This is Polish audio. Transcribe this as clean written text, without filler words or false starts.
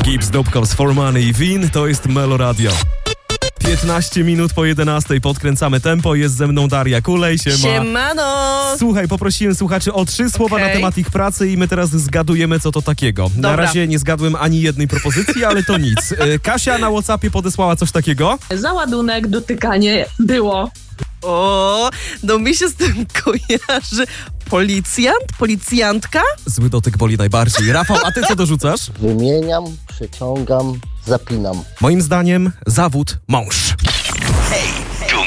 Gibbs, Dubkow's For Money i Win, to jest Melo Radio. 15 minut po 11, podkręcamy tempo, jest ze mną Daria Kulej, Siemano! Słuchaj, poprosiłem słuchaczy o 3 słowa na temat ich pracy i my teraz zgadujemy, co to takiego. Dobra. Na razie nie zgadłem ani jednej propozycji, ale to nic. Kasia na WhatsAppie podesłała coś takiego. Załadunek, dotykanie było. O, no mi się z tym kojarzy policjant, policjantka? Zły dotyk boli najbardziej. Rafał, a ty co dorzucasz? Wymieniam, przeciągam, zapinam. Moim zdaniem zawód mąż.